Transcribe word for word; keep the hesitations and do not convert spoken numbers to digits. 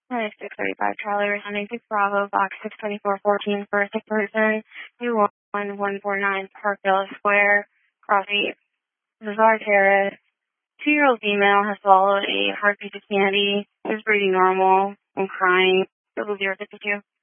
Hi, six thirty-five Charlie, responding to Bravo, box six twenty-four fourteen for a sick person, two one one four nine Parkville Square, Crossy, Bizarre Terrace. Two-year-old female has swallowed a heartbeat of candy, is breathing normal and crying. Double zero fifty-two.